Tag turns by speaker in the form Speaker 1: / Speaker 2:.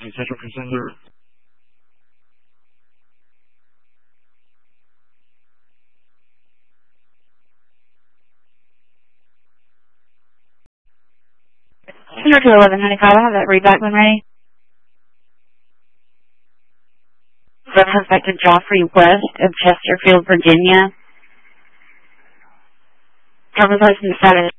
Speaker 1: County Central Cruiser.
Speaker 2: Center to 1195. I have that readback when ready. Reference back to Joffrey West of Chesterfield, Virginia. Driver's license status